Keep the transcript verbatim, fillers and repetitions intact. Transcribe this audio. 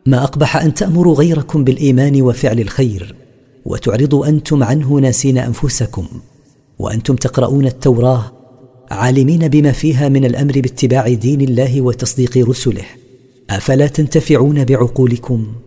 ما أقبح أن تأمروا غيركم بالإيمان وفعل الخير وتعرضوا أنتم عنه ناسين أنفسكم، وأنتم تقرؤون التوراة عالمين بما فيها من الأمر باتباع دين الله وتصديق رسله، أفلا تنتفعون بعقولكم؟